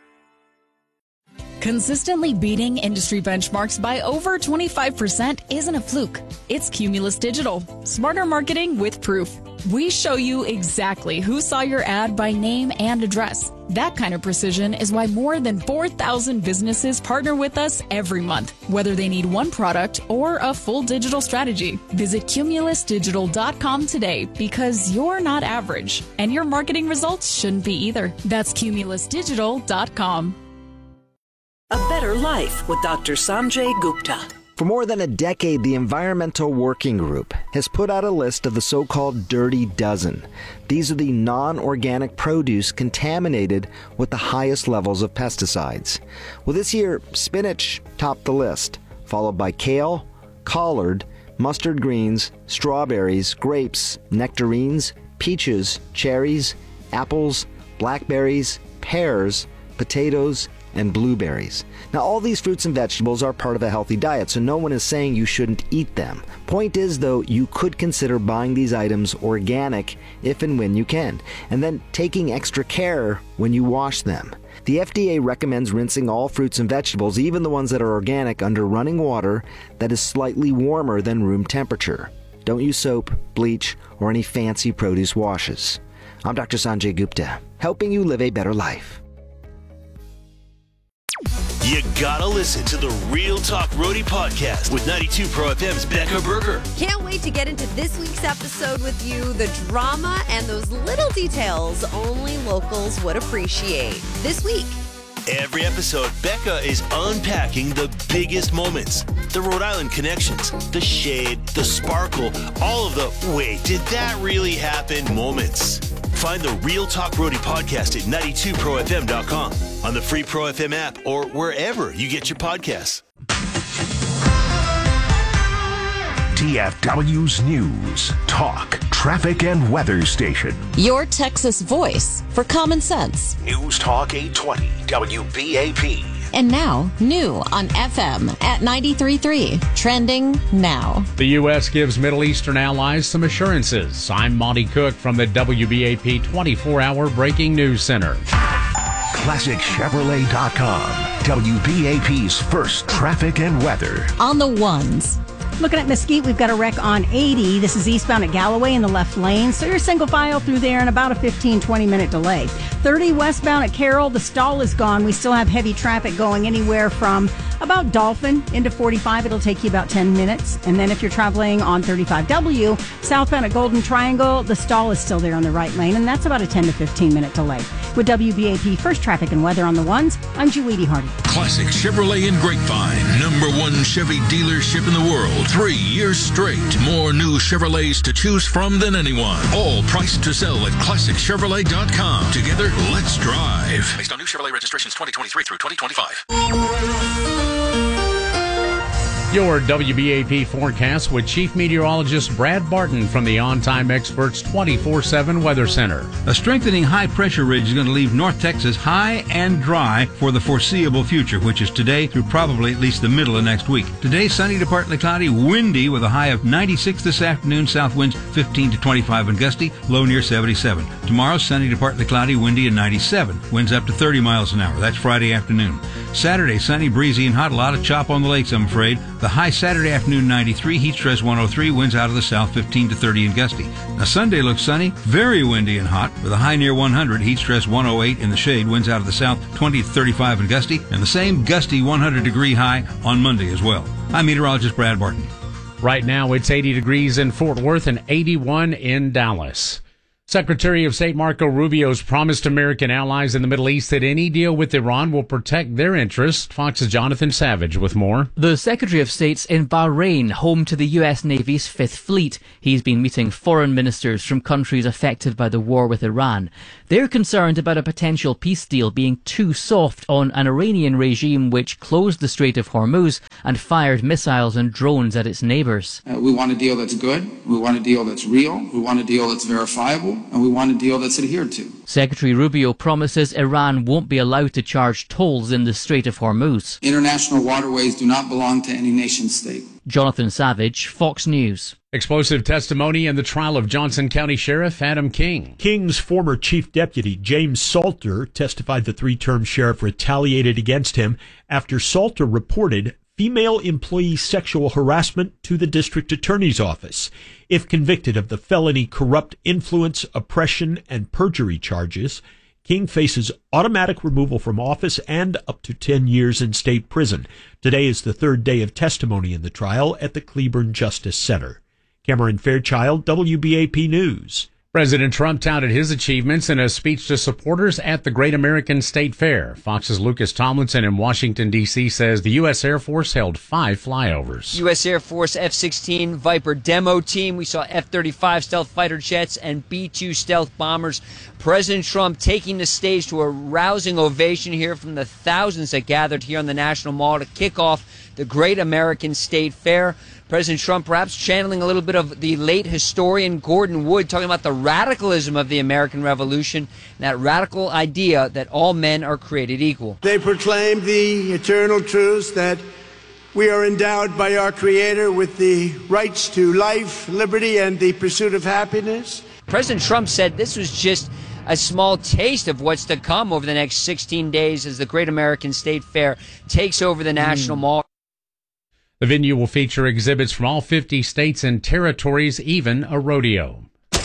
Consistently beating industry benchmarks by over twenty-five percent isn't a fluke. It's Cumulus Digital. Smarter marketing with proof. We show you exactly who saw your ad by name and address. That kind of precision is why more than four thousand businesses partner with us every month, whether they need one product or a full digital strategy. Visit cumulus digital dot com today because you're not average, and your marketing results shouldn't be either. That's cumulus digital dot com. A Better Life with Doctor Sanjay Gupta. For more than a decade, the Environmental Working Group has put out a list of the so-called Dirty Dozen. These are the non-organic produce contaminated with the highest levels of pesticides. Well, this year, spinach topped the list, followed by kale, collard, mustard greens, strawberries, grapes, nectarines, peaches, cherries, apples, blackberries, pears, potatoes, and blueberries. Now, all these fruits and vegetables are part of a healthy diet, so no one is saying you shouldn't eat them. Point is, though, you could consider buying these items organic if and when you can, and then taking extra care when you wash them. The F D A recommends rinsing all fruits and vegetables, even the ones that are organic, under running water that is slightly warmer than room temperature. Don't use soap, bleach, or any fancy produce washes. I'm Doctor Sanjay Gupta, helping you live a better life. You gotta listen to the Real Talk Roadie podcast with ninety-two Pro F M's Becca Berger. Can't wait to get into this week's episode with you. The drama and those little details only locals would appreciate. This week. Every episode, Becca is unpacking the biggest moments, the Rhode Island connections, the shade, the sparkle, all of the wait, did that really happen moments. Find the Real Talk Roadie podcast at ninety-two pro f m dot com, on the free Pro F M app, or wherever you get your podcasts. T F W's News, Talk, Traffic, and Weather Station. Your Texas voice for common sense. News Talk eight twenty W B A P. And now, new on F M at ninety-three point three. Trending now. The U S gives Middle Eastern allies some assurances. I'm Monty Cook from the W B A P twenty-four hour Breaking News Center. Classic Chevrolet dot com. W B A P's first traffic and weather. On the ones. Looking at Mesquite, we've got a wreck on eighty. This is eastbound at Galloway in the left lane. So you're single file through there in about a fifteen, twenty minute delay. thirty westbound at Carroll. The stall is gone. We still have heavy traffic going anywhere from about Dolphin into forty-five. It'll take you about ten minutes. And then if you're traveling on thirty-five W, southbound at Golden Triangle, the stall is still there on the right lane. And that's about a ten to fifteen minute delay. With W B A P First Traffic and Weather on the ones, I'm Julie Hardy. Classic Chevrolet in Grapevine. Number one Chevy dealership in the world. Three years straight. More new Chevrolets to choose from than anyone. All priced to sell at classic chevrolet dot com. Together, let's drive. Based on new Chevrolet registrations twenty twenty-three through twenty twenty-five. Your W B A P forecast with Chief Meteorologist Brad Barton from the On Time Experts twenty-four seven Weather Center. A strengthening high-pressure ridge is going to leave North Texas high and dry for the foreseeable future, which is today through probably at least the middle of next week. Today, sunny to partly cloudy, windy with a high of ninety-six this afternoon, south winds fifteen to twenty-five and gusty, low near seventy-seven. Tomorrow, sunny to partly cloudy, windy and ninety-seven, winds up to thirty miles an hour. That's Friday afternoon. Saturday, sunny, breezy, and hot, a lot of chop on the lakes, I'm afraid. The high Saturday afternoon, ninety-three, heat stress one oh three, winds out of the south fifteen to thirty and gusty. Now Sunday looks sunny, very windy and hot, with a high near one hundred, heat stress one oh eight in the shade, winds out of the south twenty to thirty-five and gusty, and the same gusty one hundred degree high on Monday as well. I'm meteorologist Brad Barton. Right now it's eighty degrees in Fort Worth and eighty-one in Dallas. Secretary of State Marco Rubio's promised American allies in the Middle East that any deal with Iran will protect their interests. Fox's Jonathan Savage with more. The Secretary of State's in Bahrain, home to the U S Navy's Fifth Fleet. He's been meeting foreign ministers from countries affected by the war with Iran. They're concerned about a potential peace deal being too soft on an Iranian regime which closed the Strait of Hormuz and fired missiles and drones at its neighbors. Uh, we want a deal that's good. We want a deal that's real. We want a deal that's verifiable. And we want a deal that's adhered to. Secretary Rubio promises Iran won't be allowed to charge tolls in the Strait of Hormuz. International waterways do not belong to any nation state. Jonathan Savage, Fox News. Explosive testimony in the trial of Johnson County Sheriff Adam King. King's former chief deputy, James Salter, testified the three-term sheriff retaliated against him after Salter reported female employee sexual harassment to the district attorney's office. If convicted of the felony corrupt influence, oppression, and perjury charges, King faces automatic removal from office and up to ten years in state prison. Today is the third day of testimony in the trial at the Cleburne Justice Center. Cameron Fairchild, W B A P News. President Trump touted his achievements in a speech to supporters at the Great American State Fair. Fox's Lucas Tomlinson in Washington, D C says the U S. Air Force held five flyovers. U S. Air Force F sixteen Viper demo team. We saw F thirty-five stealth fighter jets and B two stealth bombers. President Trump taking the stage to a rousing ovation here from the thousands that gathered here on the National Mall to kick off the Great American State Fair. President Trump perhaps channeling a little bit of the late historian Gordon Wood, talking about the radicalism of the American Revolution, and that radical idea that all men are created equal. They proclaim the eternal truth that we are endowed by our Creator with the rights to life, liberty, and the pursuit of happiness. President Trump said this was just a small taste of what's to come over the next sixteen days as the Great American State Fair takes over the National mm. Mall. The venue will feature exhibits from all fifty states and territories, even a rodeo.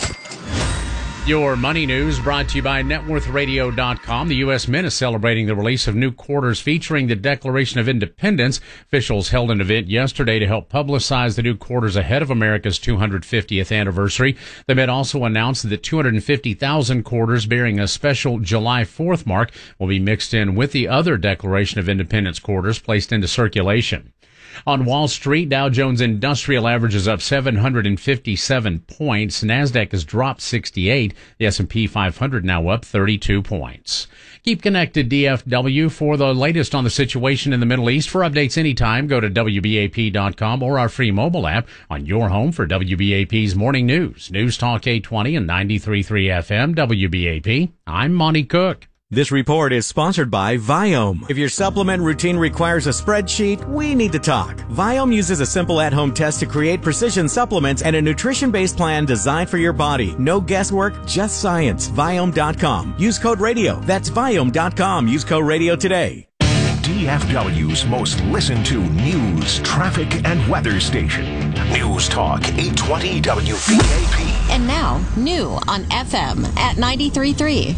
Your money news brought to you by net worth radio dot com. The U S Mint is celebrating the release of new quarters featuring the Declaration of Independence. Officials held an event yesterday to help publicize the new quarters ahead of America's two hundred fiftieth anniversary. The Mint also announced that two hundred fifty thousand quarters bearing a special July fourth mark will be mixed in with the other Declaration of Independence quarters placed into circulation. On Wall Street, Dow Jones Industrial Average is up seven hundred fifty-seven points. NASDAQ has dropped sixty-eight. The S and P five hundred now up thirty-two points. Keep connected, D F W, for the latest on the situation in the Middle East. For updates anytime, go to W B A P dot com or our free mobile app on your home for W B A P's Morning News. News Talk eight twenty and ninety-three point three F M, W B A P. I'm Monty Cook. This report is sponsored by Viome. If your supplement routine requires a spreadsheet, we need to talk. Viome uses a simple at-home test to create precision supplements and a nutrition-based plan designed for your body. No guesswork, just science. Viome dot com. Use code radio. That's Viome dot com. Use code radio today. D F W's most listened to news, traffic, and weather station. News Talk eight twenty W B A P. And now, new on F M at ninety-three point three.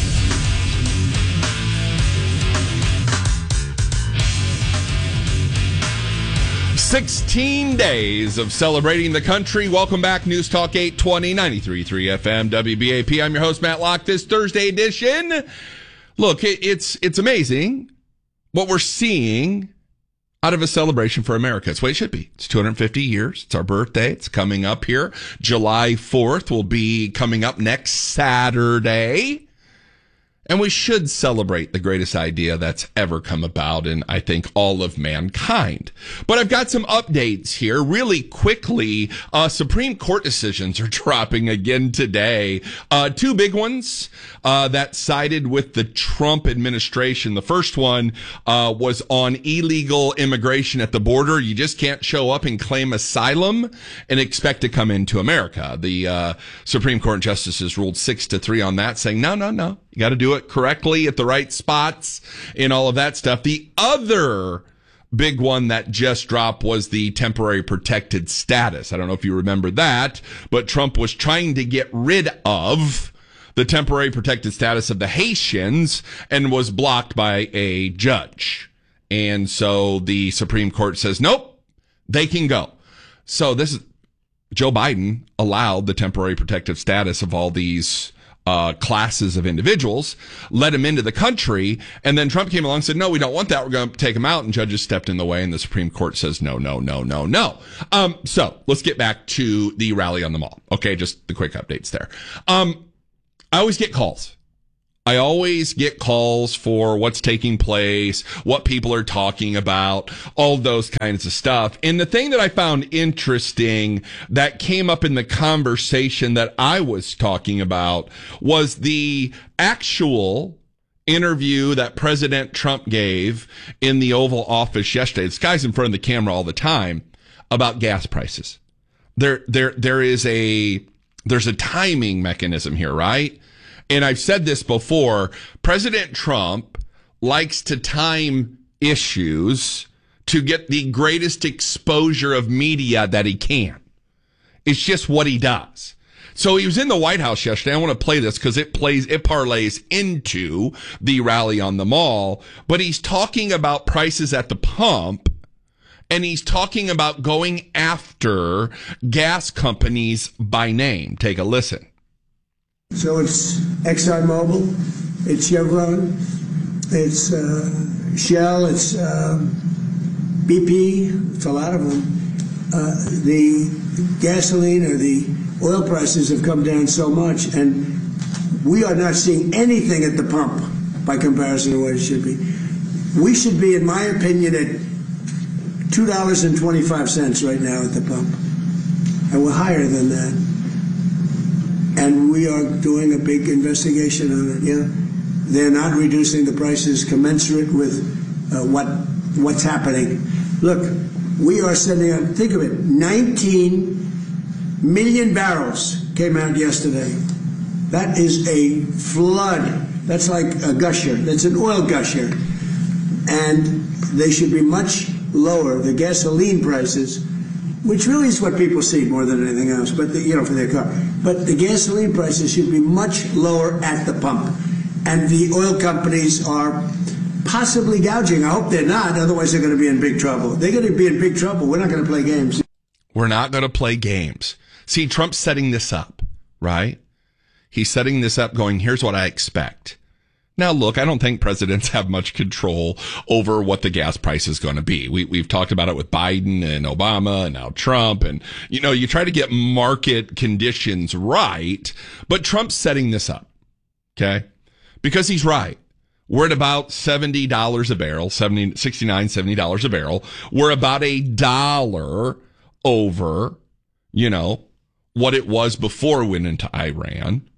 sixteen days of celebrating the country. Welcome back. News Talk eight twenty, ninety-three point three F M, W B A P. I'm your host, Matt Locke. This Thursday edition. Look, it, it's it's amazing what we're seeing out of a celebration for America. It's the way it should be. It's two hundred fifty years. It's our birthday. It's coming up here. July fourth will be coming up next Saturday. And we should celebrate the greatest idea that's ever come about in, I think, all of mankind. But I've got some updates here really quickly. Uh, Supreme Court decisions are dropping again today. Uh, two big ones, uh, that sided with the Trump administration. The first one, uh, was on illegal immigration at the border. You just can't show up and claim asylum and expect to come into America. The, uh, Supreme Court justices ruled six to three on that, saying, no, no, no. You got to do it correctly at the right spots and all of that stuff. The other big one that just dropped was the temporary protected status. I don't know if you remember that, but Trump was trying to get rid of the temporary protected status of the Haitians and was blocked by a judge. And so the Supreme Court says, nope, they can go. So this is Joe Biden allowed the temporary protective status of all these uh, classes of individuals, let them into the country, and then Trump came along and said, no, we don't want that. We're going to take them out. And judges stepped in the way, and the Supreme Court says, no, no, no, no, no. Um, so let's get back to the rally on the mall. Okay, just the quick updates there. Um, I always get calls. I always get calls for what's taking place, what people are talking about, all those kinds of stuff. And the thing that I found interesting that came up in the conversation that I was talking about was the actual interview that President Trump gave in the Oval Office yesterday. This guy's in front of the camera all the time about gas prices. There, there, there is a, there's a timing mechanism here, right? And I've said this before, President Trump likes to time issues to get the greatest exposure of media that he can. It's just what he does. So he was in the White House yesterday. I want to play this because it plays, it parlays into the rally on the mall, but he's talking about prices at the pump, and he's talking about going after gas companies by name. Take a listen. So it's ExxonMobil, it's Chevron, it's uh, Shell, it's uh, B P, it's a lot of them. Uh, the gasoline or the oil prices have come down so much, and we are not seeing anything at the pump by comparison to what it should be. We should be, in my opinion, at two dollars and twenty-five cents right now at the pump, and we're higher than that. And we are doing a big investigation on it. Yeah, they're not reducing the prices commensurate with uh, what what's happening. Look, we are sending out. Think of it: nineteen million barrels came out yesterday. That is a flood. That's like a gusher. That's an oil gusher, and they should be much lower. The gasoline prices, which really is what people see more than anything else, but the, you know, for their car. But the gasoline prices should be much lower at the pump. And the oil companies are possibly gouging. I hope they're not, otherwise they're going to be in big trouble. They're going to be in big trouble. We're not going to play games. We're not going to play games. See, Trump's setting this up, right? He's setting this up going, here's what I expect. Now, look, I don't think presidents have much control over what the gas price is going to be. We, we've talked about it with Biden and Obama and now Trump. And, you know, you try to get market conditions right, but Trump's setting this up, okay? Because he's right. We're at about seventy dollars a barrel, seventy, sixty-nine, seventy dollars a barrel. We're about a dollar over, you know, what it was before we went into Iran.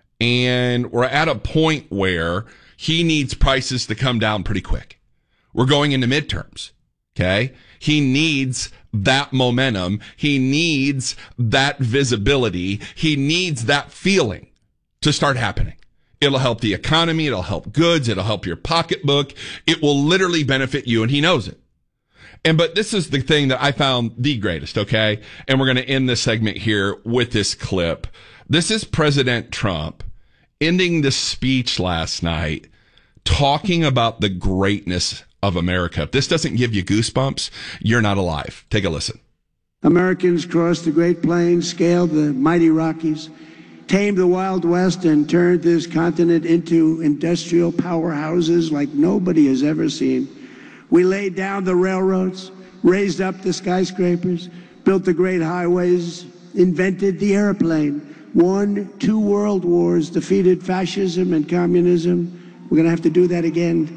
And we're at a point where he needs prices to come down pretty quick. We're going into midterms. Okay. He needs that momentum. He needs that visibility. He needs that feeling to start happening. It'll help the economy. It'll help goods. It'll help your pocketbook. It will literally benefit you. And he knows it. And, but this is the thing that I found the greatest. Okay. And we're going to end this segment here with this clip. This is President Trump ending the speech last night talking about the greatness of America. If this doesn't give you goosebumps, you're not alive. Take a listen. Americans crossed the Great Plains, scaled the mighty Rockies, tamed the Wild West, and turned this continent into industrial powerhouses like nobody has ever seen. We laid down the railroads, raised up the skyscrapers, built the great highways, invented the airplane, won two world wars, defeated fascism and communism. We're going to have to do that again.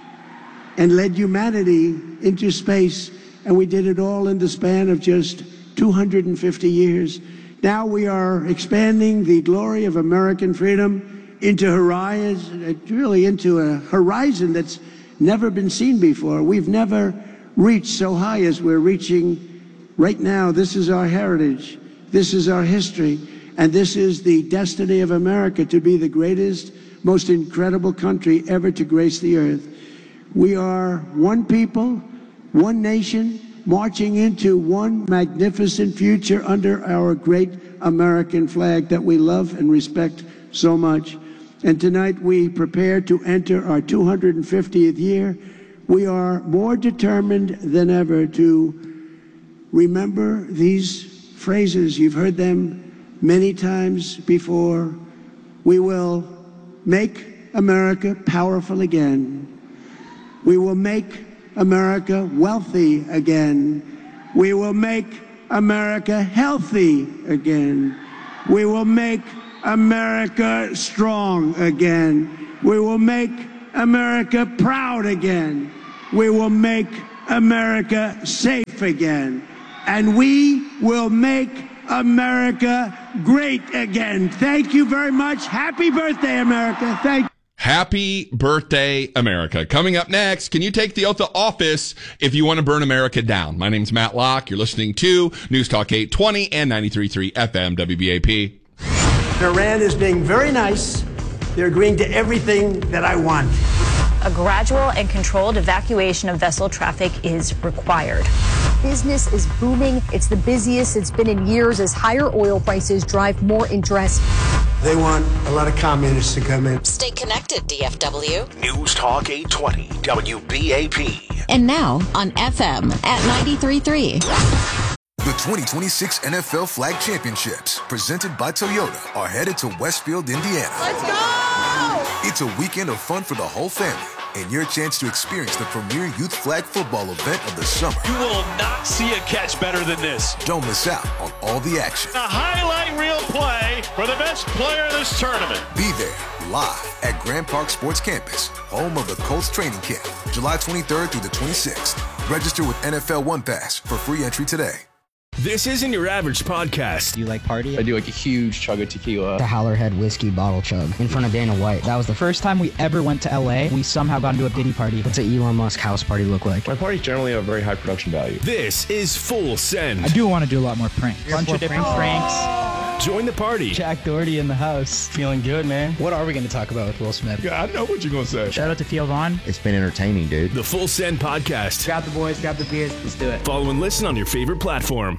And led humanity into space. And we did it all in the span of just two hundred fifty years. Now we are expanding the glory of American freedom into horizon, really into a horizon that's never been seen before. We've never reached so high as we're reaching right now. This is our heritage. This is our history. And this is the destiny of America, to be the greatest, most incredible country ever to grace the earth. We are one people, one nation, marching into one magnificent future under our great American flag that we love and respect so much. And tonight we prepare to enter our two hundred fiftieth year. We are more determined than ever to remember these phrases. You've heard them many times before. We will make America powerful again. We will make America wealthy again. We will make America healthy again. We will make America strong again. We will make America proud again. We will make America safe again. And we will make America great again. Thank you very much. Happy birthday, America. Thank you. Happy birthday, America. Coming up next, can you take the oath of office if you want to burn America down? My name's Matt Locke. You're listening to News Talk eight twenty and ninety-three point three F M W B A P. Iran is being very nice. They're agreeing to everything that I want. A gradual and controlled evacuation of vessel traffic is required. Business is booming. It's the busiest it's been in years as higher oil prices drive more interest. They want a lot of communists to come in. Stay connected, D F W. News Talk eight twenty W B A P. And now on F M at ninety-three point three. The twenty twenty-six N F L Flag Championships, presented by Toyota, are headed to Westfield, Indiana. Let's go! It's a weekend of fun for the whole family, and your chance to experience the premier youth flag football event of the summer. You will not see a catch better than this. Don't miss out on all the action. A highlight reel play for the best player in this tournament. Be there, live at Grand Park Sports Campus, home of the Colts training camp, July twenty-third through the twenty-sixth. Register with N F L One Pass for free entry today. This isn't your average podcast. Do you like party? I do like a huge chug of tequila. The Howlerhead whiskey bottle chug in front of Dana White. That was the first time we ever went to L A. We somehow got into a Diddy party. What's an Elon Musk house party look like? My parties generally have a very high production value. This is Full Send. I do want to do a lot more pranks. Bunch of different pranks. Join the party. Jack Doherty in the house. Feeling good, man. What are we going to talk about with Will Smith? Yeah, I know what you're going to say. Shout out to Theo Vaughn. It's been entertaining, dude. The Full Send podcast. Grab the boys, grab the beers. Let's do it. Follow and listen on your favorite platform.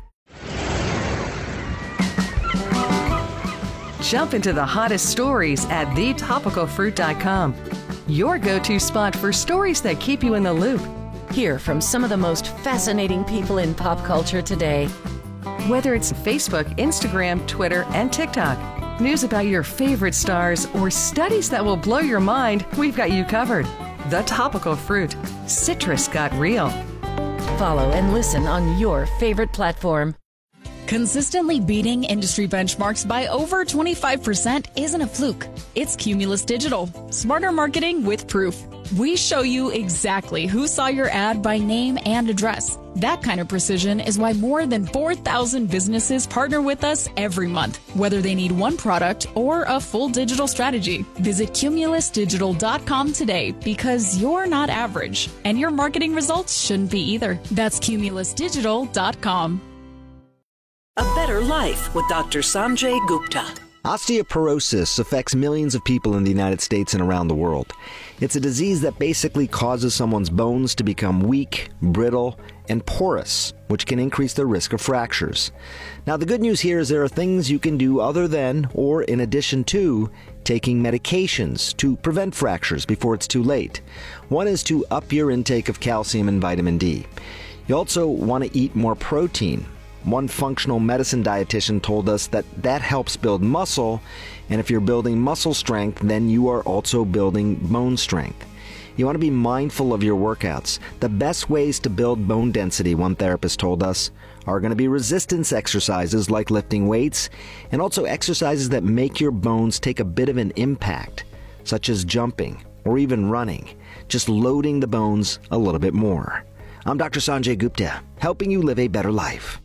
Jump into the hottest stories at the topical fruit dot com. Your go-to spot for stories that keep you in the loop. Hear from some of the most fascinating people in pop culture today. Whether it's Facebook, Instagram, Twitter, and TikTok, news about your favorite stars, or studies that will blow your mind, we've got you covered. The Topical Fruit. Citrus got real. Follow and listen on your favorite platform. Consistently beating industry benchmarks by over twenty-five percent isn't a fluke. It's Cumulus Digital. Smarter marketing with proof. We show you exactly who saw your ad by name and address. That kind of precision is why more than four thousand businesses partner with us every month, whether they need one product or a full digital strategy. Visit cumulus digital dot com today because you're not average, and your marketing results shouldn't be either. That's cumulus digital dot com. A better life with Doctor Sanjay Gupta. Osteoporosis affects millions of people in the United States and around the world. It's a disease that basically causes someone's bones to become weak, brittle, and porous, which can increase the risk of fractures. Now, the good news here is there are things you can do other than, or in addition to, taking medications to prevent fractures before it's too late. One is to up your intake of calcium and vitamin D. You also want to eat more protein. One functional medicine dietitian told us that that helps build muscle, and if you're building muscle strength, then you are also building bone strength. You want to be mindful of your workouts. The best ways to build bone density, one therapist told us, are going to be resistance exercises like lifting weights, and also exercises that make your bones take a bit of an impact, such as jumping or even running, just loading the bones a little bit more. I'm Doctor Sanjay Gupta, helping you live a better life.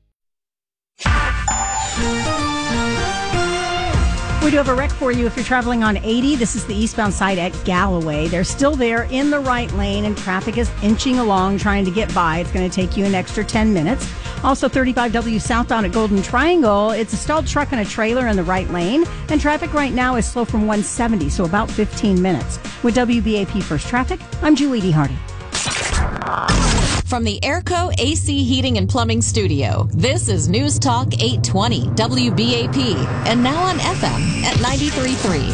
We do have a wreck for you if you're traveling on eighty. This is the eastbound side at Galloway. They're still there in the right lane, and traffic is inching along trying to get by. It's going to take you an extra ten minutes. Also, thirty-five W southbound at Golden Triangle. It's a stalled truck and a trailer in the right lane, and traffic right now is slow from one seventy, so about fifteen minutes. With W B A P First Traffic, I'm Julie D. Hardy. From the Airco A C Heating and Plumbing Studio, this is News Talk eight twenty W B A P, and now on F M at ninety-three point three.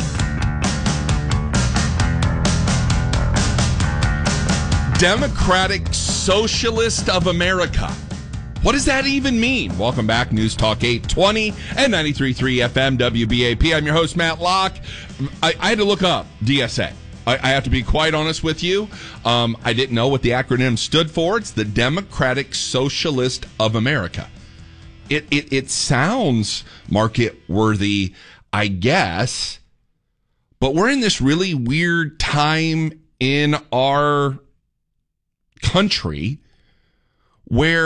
Democratic Socialist of America. What does that even mean? Welcome back, News Talk eight twenty and ninety-three point three F M W B A P. I'm your host, Matt Locke. I, I had to look up D S A. I, I have to be quite honest with you. Um, I didn't know what the acronym stood for. It's the Democratic Socialist of America. It, it, it sounds market-worthy, I guess, but we're in this really weird time in our country where